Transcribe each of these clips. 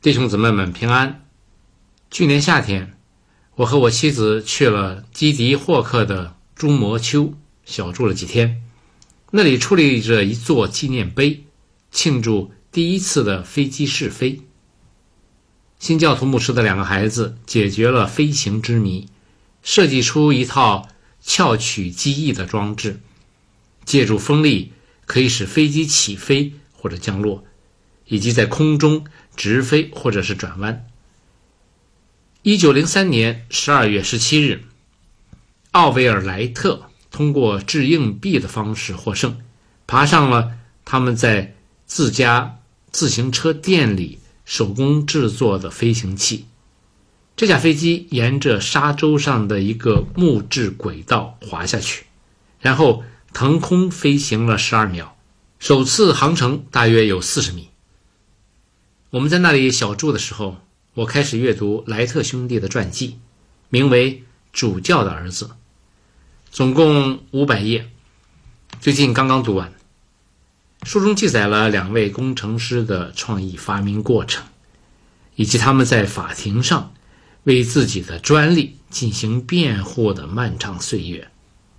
弟兄姊妹们平安。去年夏天，我和我妻子去了基迪霍克的朱摩丘，小住了几天。那里矗立着一座纪念碑，庆祝第一次的飞机试飞。新教徒牧师的2个孩子解决了飞行之谜，设计出一套翘曲机翼的装置，借助风力可以使飞机起飞或者降落，以及在空中直飞或者是转弯。1903年12月17日，奥维尔莱特通过掷硬币的方式获胜，爬上了他们在自家自行车店里手工制作的飞行器。这架飞机沿着沙洲上的一个木质轨道滑下去，然后腾空飞行了12秒，首次航程大约有40米。我们在那里小住的时候，我开始阅读莱特兄弟的传记，名为《主教的儿子》，总共500页，最近刚刚读完。书中记载了2位工程师的创意发明过程，以及他们在法庭上为自己的专利进行辩护的漫长岁月。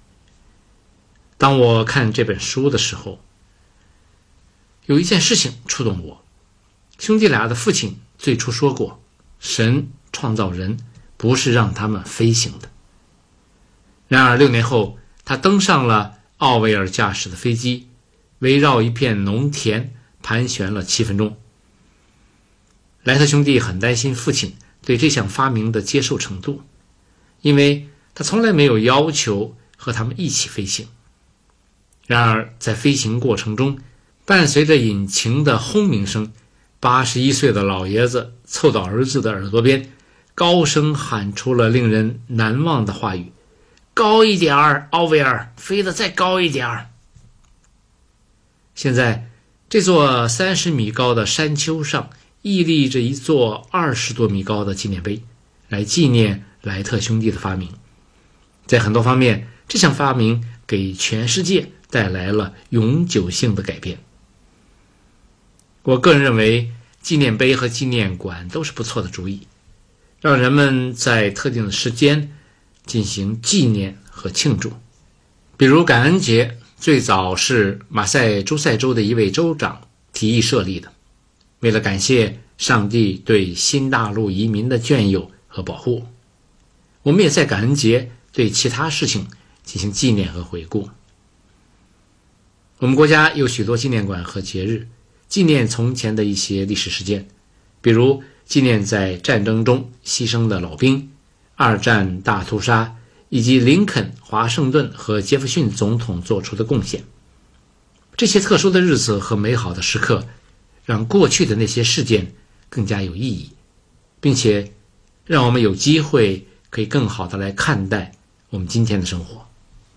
当我看这本书的时候，有一件事情触动我。兄弟俩的父亲最初说过，神创造人不是让他们飞行的。然而6年后，他登上了奥维尔驾驶的飞机，围绕一片农田盘旋了7分钟。莱特兄弟很担心父亲对这项发明的接受程度，因为他从来没有要求和他们一起飞行。然而在飞行过程中，伴随着引擎的轰鸣声，81岁的老爷子凑到儿子的耳朵边，高声喊出了令人难忘的话语：高一点儿，奥维尔，飞得再高一点儿。现在这座30米高的山丘上屹立着一座20多米高的纪念碑，来纪念莱特兄弟的发明。在很多方面，这项发明给全世界带来了永久性的改变。我个人认为纪念碑和纪念馆都是不错的主意，让人们在特定的时间进行纪念和庆祝。比如感恩节最早是马赛诸塞州的一位州长提议设立的，为了感谢上帝对新大陆移民的眷佑和保护。我们也在感恩节对其他事情进行纪念和回顾。我们国家有许多纪念馆和节日，纪念从前的一些历史事件，比如纪念在战争中牺牲的老兵、2战大屠杀，以及林肯、华盛顿和杰弗逊总统做出的贡献。这些特殊的日子和美好的时刻，让过去的那些事件更加有意义，并且让我们有机会可以更好的来看待我们今天的生活。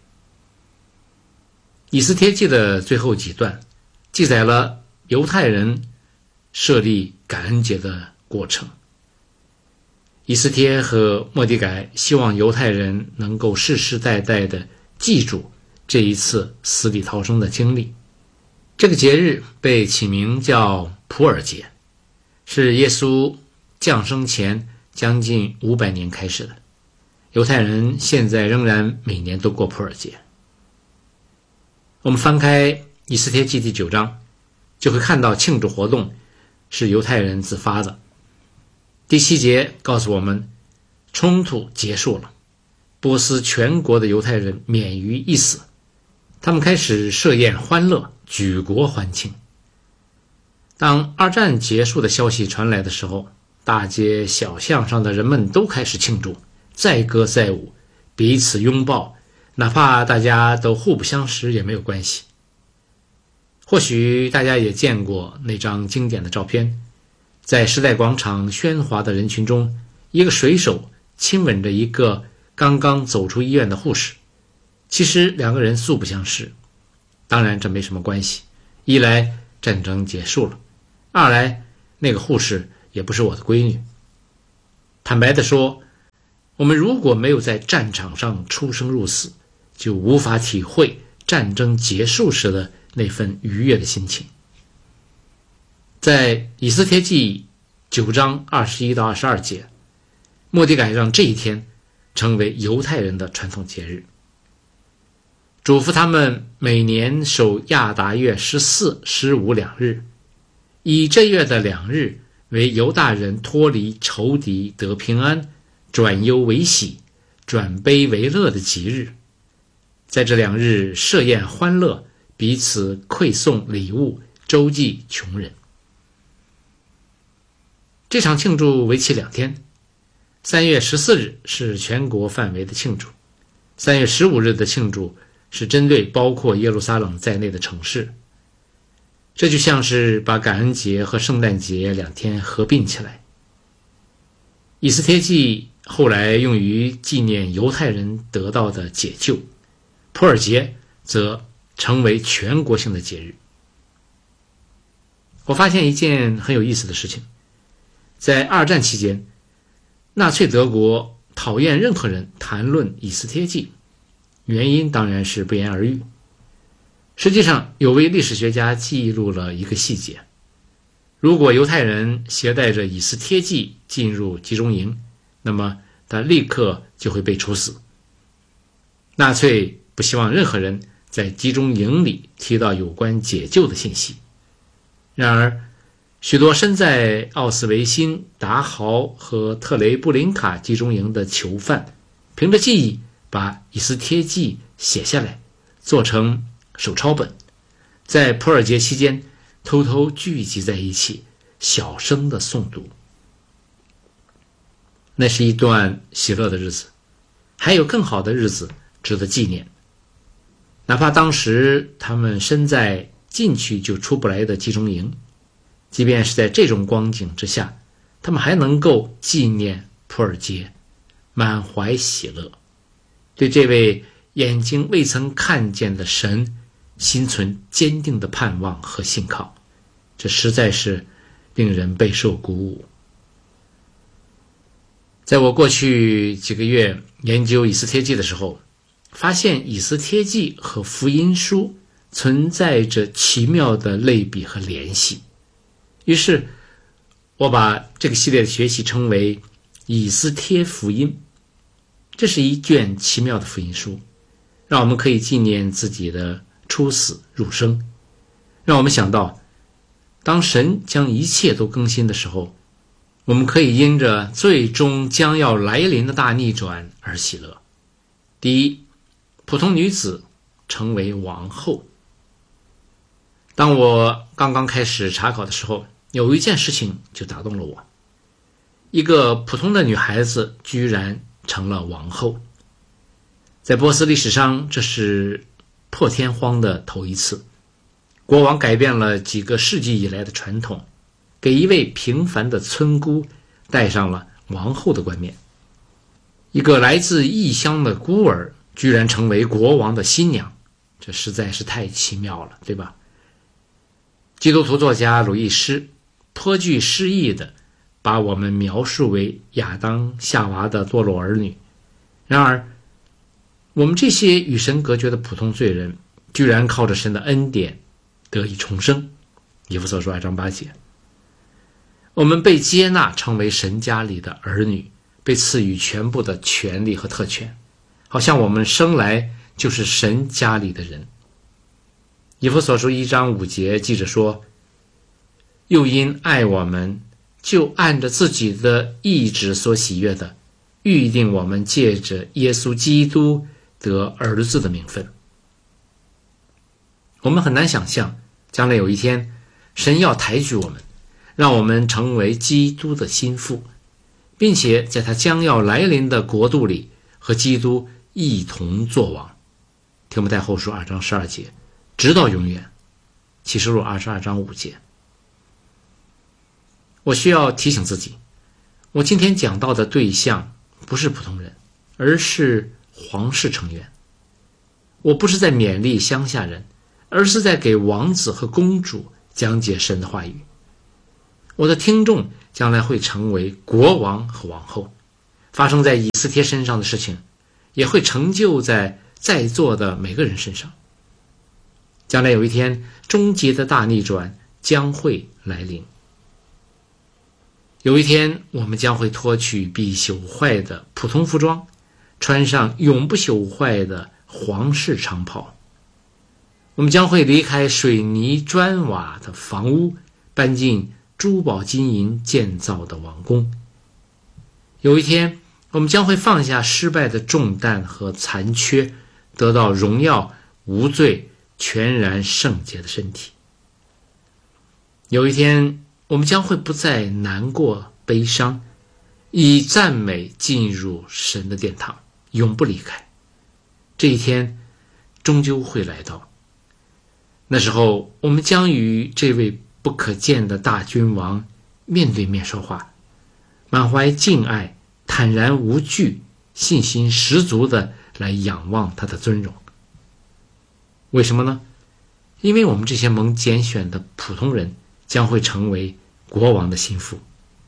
以斯帖记的最后几段记载了犹太人设立感恩节的过程。以斯帖和末底改希望犹太人能够世世代代的记住这一次死里逃生的经历。这个节日被起名叫普尔节，是耶稣降生前将近500年开始的。犹太人现在仍然每年都过普尔节。我们翻开以斯帖记第9章，就会看到庆祝活动是犹太人自发的。第7节告诉我们，冲突结束了，波斯全国的犹太人免于一死，他们开始设宴欢乐，举国欢庆。当2战结束的消息传来的时候，大街小巷上的人们都开始庆祝，载歌载舞，彼此拥抱，哪怕大家都互不相识也没有关系。或许大家也见过那张经典的照片，在时代广场喧哗的人群中，一个水手亲吻着一个刚刚走出医院的护士。其实2个人素不相识，当然这没什么关系，一来战争结束了，二来那个护士也不是我的闺女。坦白地说，我们如果没有在战场上出生入死，就无法体会战争结束时的那份愉悦的心情。在以斯帖记 9章21到22节，末底改让这一天成为犹太人的传统节日，嘱咐他们每年守亚达月14、15两日，以这月的2日为犹大人脱离仇敌得平安、转忧为喜、转悲为乐的吉日。在这2日设宴欢乐，彼此馈送礼物，周济穷人。这场庆祝为期2天，3月14日是全国范围的庆祝，3月15日的庆祝是针对包括耶路撒冷在内的城市。这就像是把感恩节和圣诞节2天合并起来。以斯帖记后来用于纪念犹太人得到的解救，普尔节则成为全国性的节日。我发现一件很有意思的事情，在2战期间，纳粹德国讨厌任何人谈论以斯帖记，原因当然是不言而喻。实际上，有位历史学家记录了一个细节：如果犹太人携带着以斯帖记进入集中营，那么他立刻就会被处死。纳粹不希望任何人在集中营里提到有关解救的信息。然而，许多身在奥斯维辛、达豪和特雷布林卡集中营的囚犯，凭着记忆把以斯帖记写下来，做成手抄本，在普尔节期间偷偷聚集在一起，小声地诵读。那是一段喜乐的日子，还有更好的日子值得纪念。哪怕当时他们身在进去就出不来的集中营，即便是在这种光景之下，他们还能够纪念普尔节，满怀喜乐，对这位眼睛未曾看见的神心存坚定的盼望和信靠，这实在是令人备受鼓舞。在我过去几个月研究以斯帖记的时候，发现以斯帖记和福音书存在着奇妙的类比和联系，于是我把这个系列的学习称为以斯帖福音。这是一卷奇妙的福音书，让我们可以纪念自己的出死入生，让我们想到当神将一切都更新的时候，我们可以因着最终将要来临的大逆转而喜乐。第一，普通女子成为王后。当我刚刚开始查考的时候，有一件事情就打动了我，一个普通的女孩子居然成了王后。在波斯历史上，这是破天荒的头一次，国王改变了几个世纪以来的传统，给一位平凡的村姑戴上了王后的冠冕。一个来自异乡的孤儿居然成为国王的新娘，这实在是太奇妙了，对吧？基督徒作家鲁易斯颇具诗意地把我们描述为亚当夏娃的堕落儿女，然而我们这些与神隔绝的普通罪人居然靠着神的恩典得以重生。以弗所书2章8节，我们被接纳成为神家里的儿女，被赐予全部的权利和特权，好像我们生来就是神家里的人。以弗所书1章5节记着说，又因爱我们，就按着自己的意志所喜悦的，预定我们借着耶稣基督得儿子的名分。我们很难想象将来有一天神要抬举我们，让我们成为基督的心腹，并且在他将要来临的国度里和基督一同作王。提摩太后书2章12节，直到永远。启示录22章5节。我需要提醒自己，我今天讲到的对象不是普通人，而是皇室成员。我不是在勉励乡下人，而是在给王子和公主讲解神的话语。我的听众将来会成为国王和王后，发生在以斯帖身上的事情也会成就在座的每个人身上。将来有一天，终极的大逆转将会来临。 有一天，我们将会脱去必朽坏的普通服装，穿上永不朽坏的皇室长袍。我们将会离开水泥砖瓦的房屋，搬进珠宝金银建造的王宫。有一天，我们将会放下失败的重担和残缺，得到荣耀、无罪、全然圣洁的身体。有一天，我们将会不再难过、悲伤，以赞美进入神的殿堂，永不离开。这一天终究会来到。那时候，我们将与这位不可见的大君王面对面说话，满怀敬爱，坦然无惧，信心十足地来仰望他的尊荣。为什么呢？因为我们这些蒙拣选的普通人将会成为国王的心腹。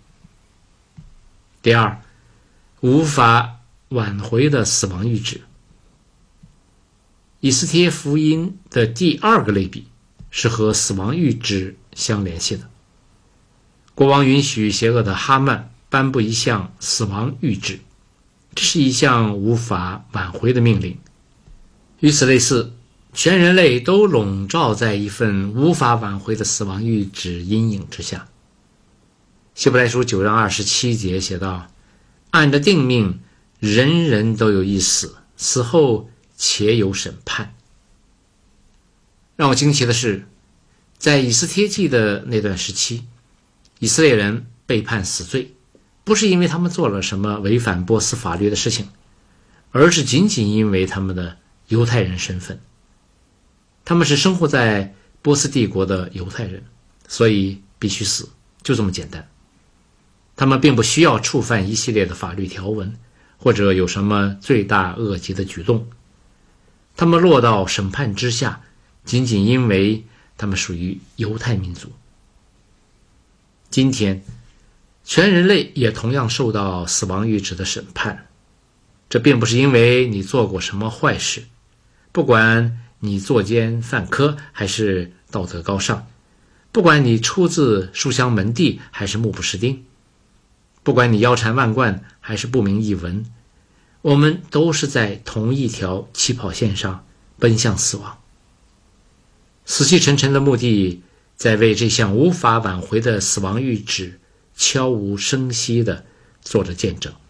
第二，无法挽回的死亡谕旨。以斯帖福音的第二个类比是和死亡谕旨相联系的。国王允许邪恶的哈曼颁布一项死亡谕旨，这是一项无法挽回的命令。与此类似，全人类都笼罩在一份无法挽回的死亡谕旨阴影之下。希伯来书9章27节写道：按着定命，人人都有一死，死后且有审判。让我惊奇的是，在以斯帖记的那段时期，以色列人被判死罪，不是因为他们做了什么违反波斯法律的事情，而是仅仅因为他们的犹太人身份。他们是生活在波斯帝国的犹太人，所以必须死，就这么简单。他们并不需要触犯一系列的法律条文，或者有什么罪大恶极的举动。他们落到审判之下，仅仅因为他们属于犹太民族。今天，全人类也同样受到死亡谕旨的审判。这并不是因为你做过什么坏事，不管你作奸犯科还是道德高尚，不管你出自书香门第还是目不识丁，不管你腰缠万贯还是不明一文，我们都是在同一条起跑线上奔向死亡。死气沉沉的目的在为这项无法挽回的死亡谕旨悄无声息地做着见证。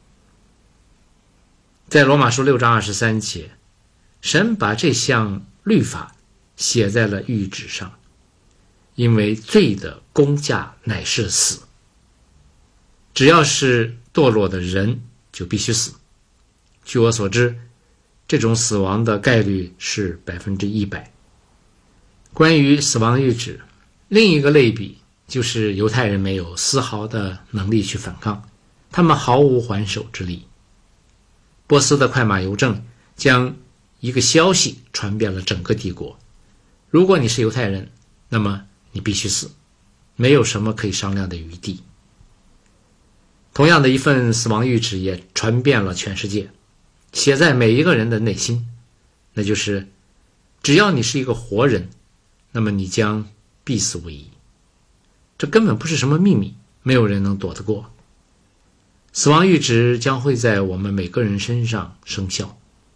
在罗马书6章23节，神把这项律法写在了谕旨上，因为罪的工价乃是死。只要是堕落的人就必须死。据我所知，这种死亡的概率是100%。关于死亡谕旨，另一个类比就是犹太人没有丝毫的能力去反抗，他们毫无还手之力。波斯的快马邮政将一个消息传遍了整个帝国：如果你是犹太人，那么你必须死，没有什么可以商量的余地。同样的一份死亡谕旨也传遍了全世界，写在每一个人的内心，那就是只要你是一个活人，那么你将必死无疑。这根本不是什么秘密，没有人能躲得过。死亡谕旨将会在我们每个人身上生效。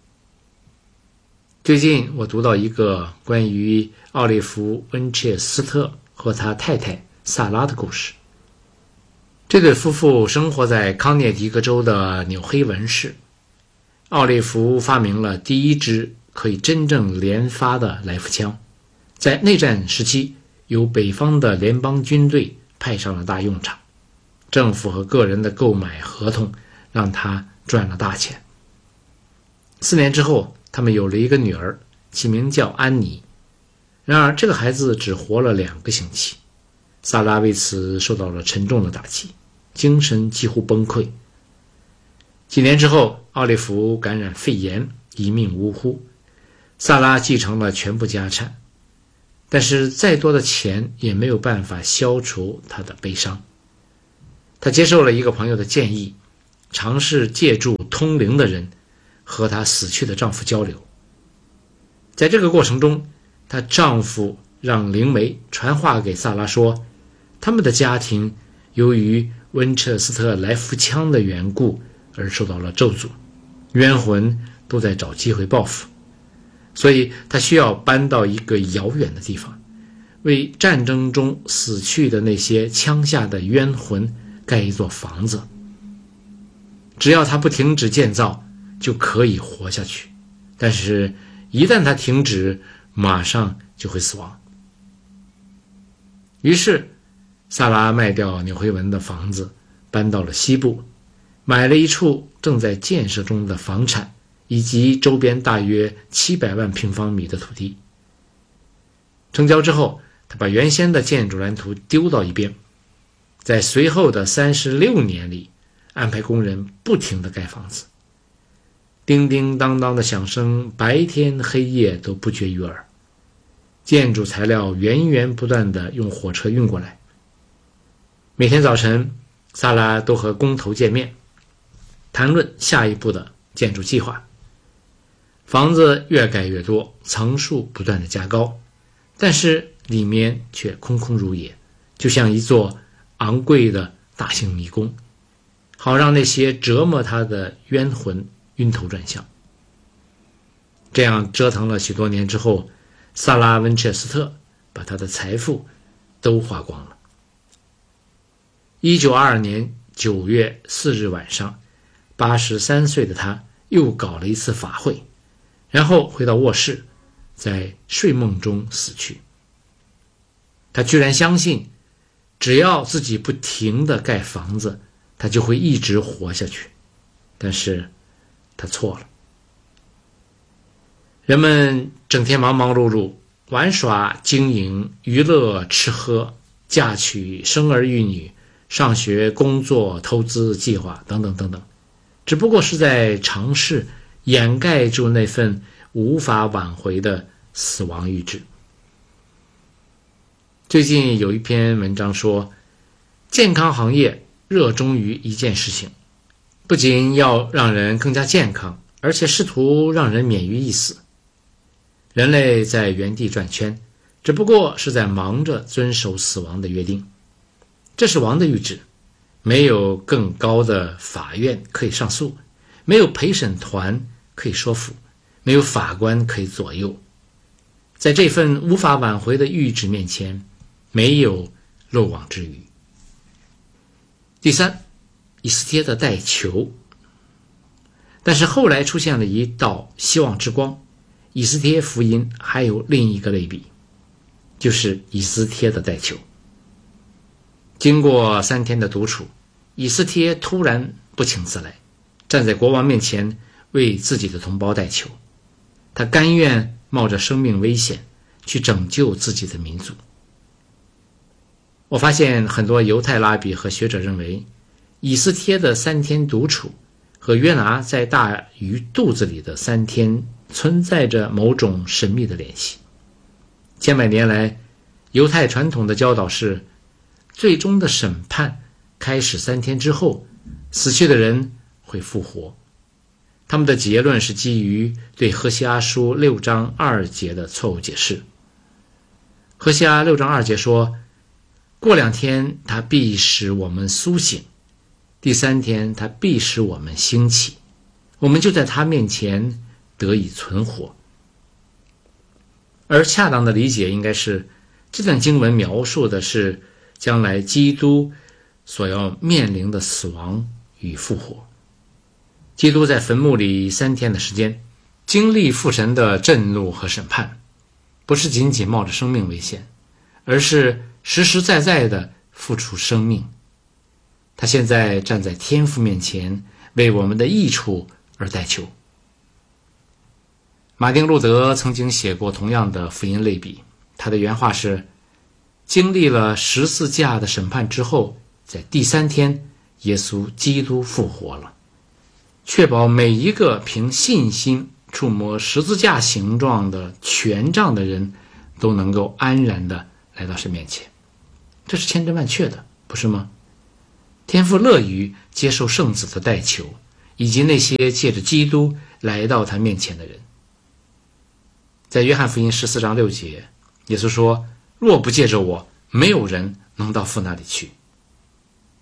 最近我读到一个关于奥利弗·温切斯特和他太太萨拉的故事。这对夫妇生活在康涅狄格州的纽黑文市。奥利弗发明了第一支可以真正连发的来福枪，在内战时期由北方的联邦军队派上了大用场，政府和个人的购买合同让他赚了大钱。4年之后，他们有了一个女儿，起名叫安妮。然而这个孩子只活了2个星期，萨拉为此受到了沉重的打击，精神几乎崩溃。几年之后，奥利弗感染肺炎，一命呜呼。萨拉继承了全部家产，但是再多的钱也没有办法消除他的悲伤。他接受了一个朋友的建议，尝试借助通灵的人和她死去的丈夫交流。在这个过程中，她丈夫让灵媒传话给萨拉说，他们的家庭由于温彻斯特来福枪的缘故而受到了咒诅，冤魂都在找机会报复，所以他需要搬到一个遥远的地方，为战争中死去的那些枪下的冤魂盖一座房子。只要他不停止建造，就可以活下去，但是一旦他停止，马上就会死亡。于是萨拉卖掉纽黑文的房子，搬到了西部，买了一处正在建设中的房产，以及周边大约700万平方米的土地。成交之后，他把原先的建筑蓝图丢到一边，在随后的36年里，安排工人不停地盖房子，叮叮当当的响声白天黑夜都不绝于耳，建筑材料源源不断地用火车运过来。每天早晨，萨拉都和工头见面，谈论下一步的建筑计划。房子越盖越多，层数不断地加高，但是里面却空空如也，就像一座昂贵的大型迷宫，好让那些折磨他的冤魂晕头转向。这样折腾了许多年之后，萨拉温彻斯特把他的财富都花光了。1922年9月4日晚上，83岁的他又搞了一次法会，然后回到卧室，在睡梦中死去。他居然相信，只要自己不停地盖房子，他就会一直活下去。但是他错了。人们整天忙忙碌碌，玩耍、经营、娱乐、吃喝、嫁娶、生儿育女、上学、工作、投资计划等等等等，只不过是在尝试掩盖住那份无法挽回的死亡预知。最近有一篇文章说，健康行业热衷于一件事情，不仅要让人更加健康，而且试图让人免于一死。人类在原地转圈，只不过是在忙着遵守死亡的约定。这是王的谕旨，没有更高的法院可以上诉，没有陪审团可以说服，没有法官可以左右。在这份无法挽回的谕旨面前，没有漏网之鱼。第三，以斯帖的带球。但是后来出现了一道希望之光，以斯帖福音还有另一个类比，就是以斯帖的带球。经过3天的独处，以斯帖突然不请自来，站在国王面前为自己的同胞带球。他甘愿冒着生命危险去拯救自己的民族。我发现很多犹太拉比和学者认为，以斯帖的3天独处和约拿在大鱼肚子里的3天存在着某种神秘的联系。千百年来，犹太传统的教导是，最终的审判开始3天之后，死去的人会复活。他们的结论是基于对何西阿书6章2节的错误解释。何西阿6章2节说，过2天他必使我们苏醒，第3天他必使我们兴起，我们就在他面前得以存活。而恰当的理解应该是，这段经文描述的是将来基督所要面临的死亡与复活。基督在坟墓里3天的时间，经历父神的震怒和审判，不是仅仅冒着生命危险，而是实实在在地付出生命。他现在站在天父面前，为我们的益处而代求。马丁·路德曾经写过同样的福音类比，他的原话是，经历了十字架的审判之后，在第3天，耶稣基督复活了，确保每一个凭信心触摸十字架形状的权杖的人都能够安然地来到神面前。这是千真万确的，不是吗？天父乐于接受圣子的代求，以及那些借着基督来到他面前的人。在约翰福音14章6节，耶稣说，若不借着我，没有人能到父那里去。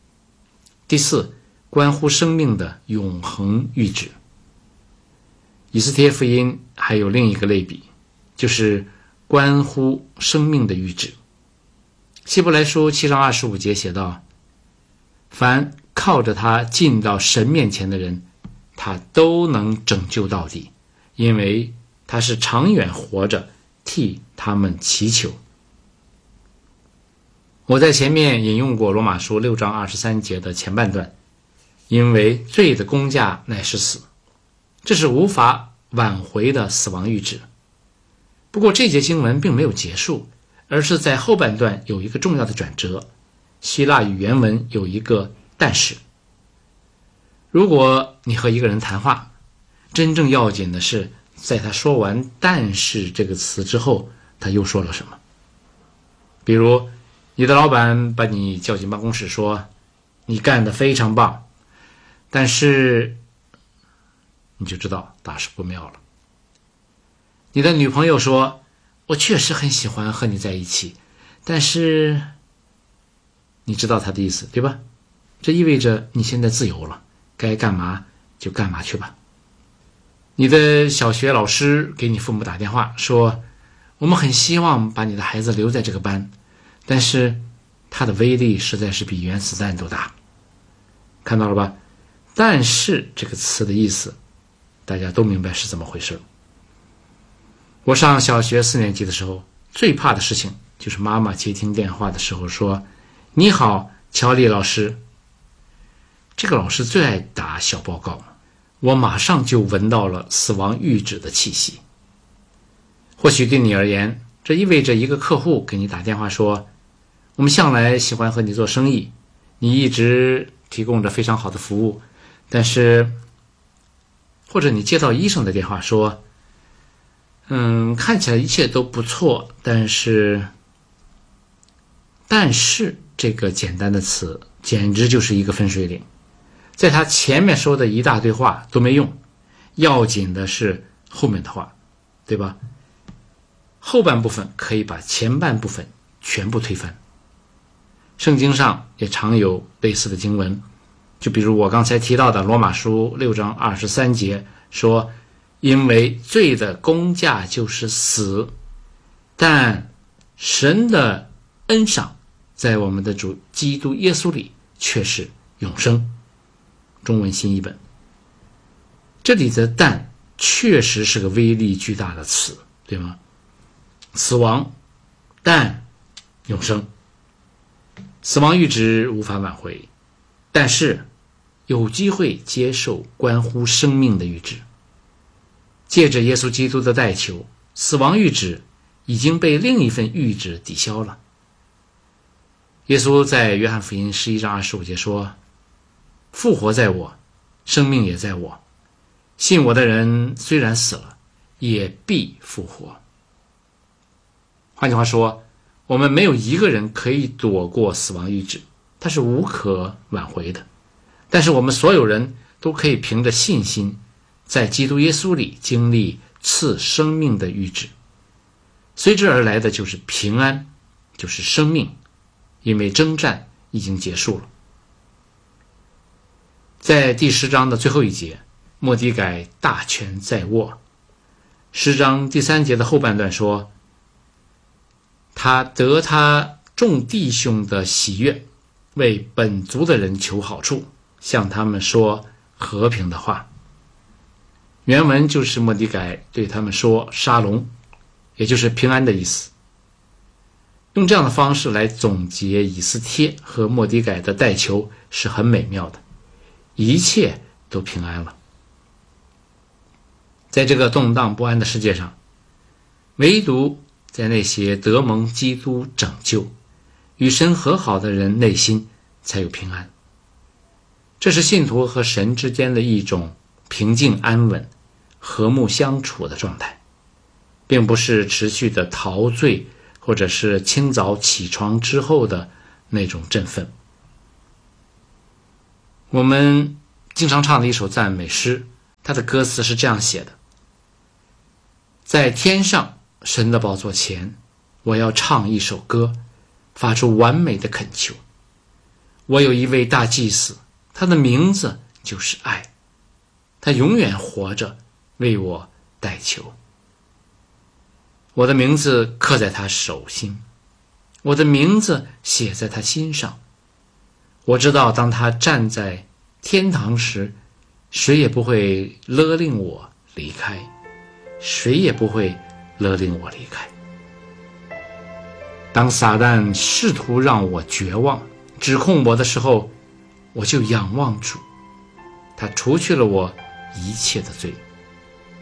第四，关乎生命的永恒预旨。以斯帖福音还有另一个类比，就是关乎生命的预旨。希伯来书7章25节写道，凡靠着他进到神面前的人，他都能拯救到底，因为他是长远活着替他们祈求。我在前面引用过罗马书6章23节的前半段，因为罪的工价乃是死，这是无法挽回的死亡预旨。不过这节经文并没有结束，而是在后半段有一个重要的转折。希腊语原文有一个但是。如果你和一个人谈话，真正要紧的是在他说完但是这个词之后，他又说了什么。比如你的老板把你叫进办公室说，你干得非常棒，但是你就知道大事不妙了。你的女朋友说，我确实很喜欢和你在一起，但是你知道她的意思，对吧？这意味着你现在自由了，该干嘛就干嘛去吧。你的小学老师给你父母打电话说，我们很希望把你的孩子留在这个班，但是它的威力实在是比原子弹都大。看到了吧？但是这个词的意思大家都明白是怎么回事。我上小学4年级的时候，最怕的事情就是妈妈接听电话的时候说，你好，乔丽老师。这个老师最爱打小报告，我马上就闻到了死亡预旨的气息。或许对你而言，这意味着一个客户给你打电话说，我们向来喜欢和你做生意，你一直提供着非常好的服务，但是或者你接到医生的电话说，看起来一切都不错，但是这个简单的词简直就是一个分水岭，在他前面说的一大堆话都没用，要紧的是后面的话，对吧？后半部分可以把前半部分全部推翻。圣经上也常有类似的经文，就比如我刚才提到的罗马书6章23节说，因为罪的工价就是死，但神的恩赏在我们的主基督耶稣里却是永生。中文新译本。这里的但确实是个威力巨大的词，对吗？死亡，但永生。死亡预旨无法挽回，但是有机会接受关乎生命的预旨。借着耶稣基督的代求，死亡预旨已经被另一份预旨抵消了。耶稣在约翰福音11章25节说，复活在我，生命也在我，信我的人虽然死了，也必复活。换句话说，我们没有一个人可以躲过死亡预旨，它是无可挽回的。但是我们所有人都可以凭着信心，在基督耶稣里经历赐生命的预旨，随之而来的就是平安，就是生命，因为征战已经结束了。在第10章的最后一节，末底改大权在握。10章第3节的后半段说，他得他众弟兄的喜悦，为本族的人求好处，向他们说和平的话。原文就是末底改对他们说沙龙，也就是平安的意思。用这样的方式来总结以斯帖和末底改的代求是很美妙的，一切都平安了。在这个动荡不安的世界上，唯独在那些得蒙基督拯救、与神和好的人内心才有平安。这是信徒和神之间的一种平静安稳、和睦相处的状态，并不是持续的陶醉，或者是清早起床之后的那种振奋。我们经常唱的一首赞美诗，它的歌词是这样写的：在天上神的宝座前，我要唱一首歌，发出完美的恳求。我有一位大祭司， 他的名字就是爱，他永远活着，为我代求。我的名字刻在他手心，我的名字写在他心上。我知道当他站在天堂时，谁也不会勒令我离开，谁也不会勒令我离开。当撒旦试图让我绝望，指控我的时候，我就仰望主，他除去了我一切的罪。